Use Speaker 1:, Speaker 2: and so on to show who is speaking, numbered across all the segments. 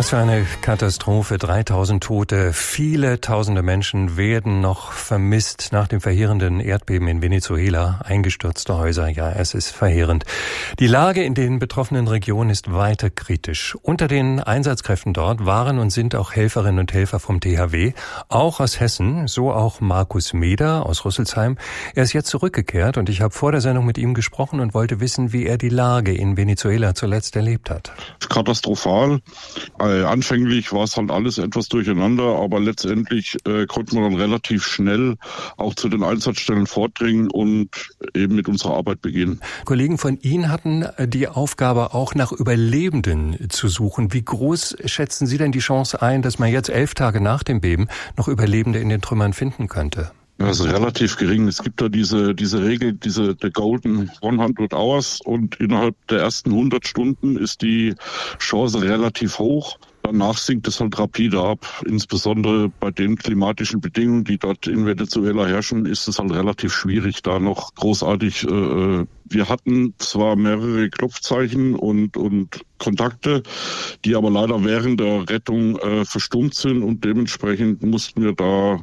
Speaker 1: Was für eine Katastrophe, 3000 Tote, viele tausende Menschen werden noch vermisst nach dem verheerenden Erdbeben in Venezuela, eingestürzte Häuser, ja, es ist verheerend. Die Lage in den betroffenen Regionen ist weiter kritisch. Unter den Einsatzkräften dort waren und sind auch Helferinnen und Helfer vom THW, auch aus Hessen, so auch Markus Meder aus Rüsselsheim. Er ist jetzt zurückgekehrt und ich habe vor der Sendung mit ihm gesprochen und wollte wissen, wie er die Lage in Venezuela zuletzt erlebt hat.
Speaker 2: Katastrophal. Anfänglich war es halt alles etwas durcheinander, aber letztendlich konnten wir dann relativ schnell auch zu den Einsatzstellen vordringen und eben mit unserer Arbeit beginnen.
Speaker 1: Kollegen von Ihnen hatten die Aufgabe, auch nach Überlebenden zu suchen. Wie groß schätzen Sie denn die Chance ein, dass man jetzt 11 Tage nach dem Beben noch Überlebende in den Trümmern finden könnte?
Speaker 2: Also relativ gering. Es gibt da diese Regel, the golden 100 hours und innerhalb der ersten 100 Stunden ist die Chance relativ hoch. Danach sinkt es halt rapide ab. Insbesondere bei den klimatischen Bedingungen, die dort in Venezuela herrschen, ist es halt relativ schwierig, da noch großartig. Wir hatten zwar mehrere Klopfzeichen und Kontakte, die aber leider während der Rettung verstummt sind und dementsprechend mussten wir da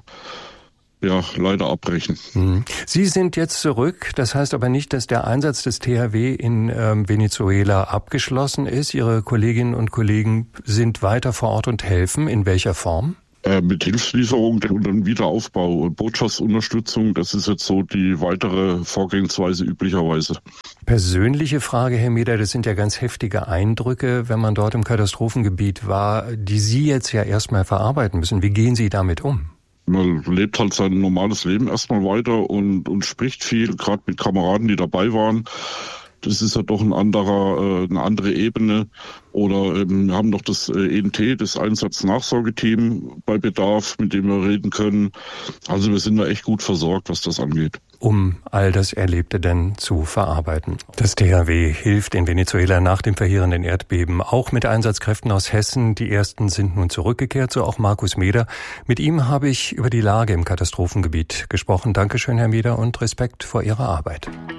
Speaker 2: leider abbrechen.
Speaker 1: Sie sind jetzt zurück. Das heißt aber nicht, dass der Einsatz des THW in Venezuela abgeschlossen ist. Ihre Kolleginnen und Kollegen sind weiter vor Ort und helfen. In welcher Form?
Speaker 2: Mit Hilfslieferung und dann Wiederaufbau und Botschaftsunterstützung. Das ist jetzt so die weitere Vorgehensweise üblicherweise.
Speaker 1: Persönliche Frage, Herr Meder, das sind ja ganz heftige Eindrücke, wenn man dort im Katastrophengebiet war, die Sie jetzt ja erstmal verarbeiten müssen. Wie gehen Sie damit um?
Speaker 2: Man lebt halt sein normales Leben erstmal weiter und spricht viel, gerade mit Kameraden, die dabei waren. Das ist ja doch eine andere Ebene. Oder wir haben noch das ENT, das Einsatznachsorgeteam bei Bedarf, mit dem wir reden können. Also wir sind da echt gut versorgt, was das angeht.
Speaker 1: Um all das Erlebte denn zu verarbeiten. Das THW hilft in Venezuela nach dem verheerenden Erdbeben, auch mit Einsatzkräften aus Hessen. Die ersten sind nun zurückgekehrt, so auch Markus Meder. Mit ihm habe ich über die Lage im Katastrophengebiet gesprochen. Dankeschön, Herr Meder, und Respekt vor Ihrer Arbeit.